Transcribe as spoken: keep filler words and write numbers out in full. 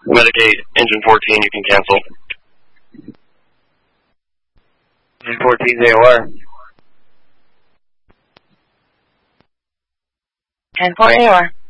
Medicate engine fourteen, you can cancel. Engine fourteen, A O R. ten four A O R.